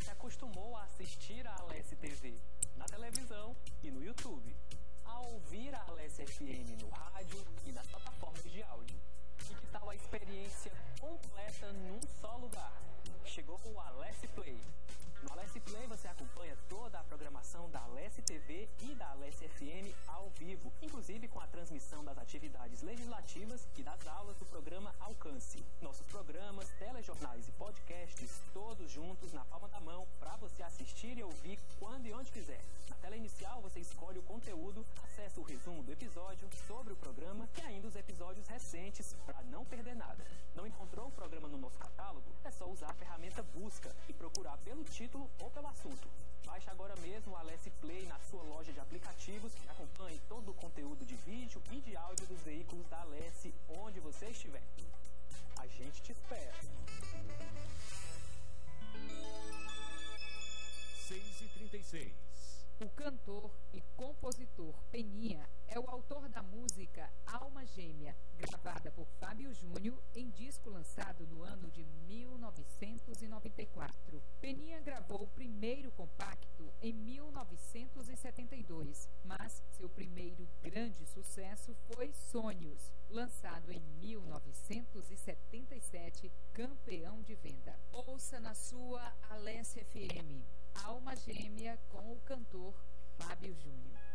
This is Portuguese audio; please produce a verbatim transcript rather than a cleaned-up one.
se acostumou a assistir a Alesse T V na televisão e no YouTube, a ouvir a Alesse F M no rádio e nas plataformas de áudio. E que tal a experiência completa num só lugar? Chegou o Alesse Play. No Alesse Play você acompanha toda a programação da Alesse T V e da Alesse F M ao vivo, inclusive com a transmissão das atividades legislativas e das aulas do programa Alcance. Nossos programas, telejornais e podcasts, todos juntos na palma da mão para você assistir e ouvir quando e onde quiser. Na tela inicial você escolhe o conteúdo, acessa o resumo do episódio, sobre o programa e ainda os episódios recentes para não perder nada. Não encontrou o programa no nosso catálogo? É só usar a ferramenta Busca e procurar pelo título ou pelo assunto. Baixe agora mesmo o Alesse Play na sua loja de aplicativos e acompanhe todo o conteúdo de vídeo e de áudio dos veículos da Alesse onde você estiver. A gente te espera. seis e trinta e seis. O cantor e compositor Peninha é o autor da música Alma Gêmea, gravada por Fábio Júnior em disco lançado no ano de mil novecentos e noventa e quatro. Peninha gravou o primeiro compacto em mil novecentos e setenta e dois, mas seu primeiro grande sucesso foi Sonhos, lançado em mil novecentos e setenta e sete, campeão de venda. Ouça na sua Alesse F M, Alma Gêmea com o cantor Fábio Júnior.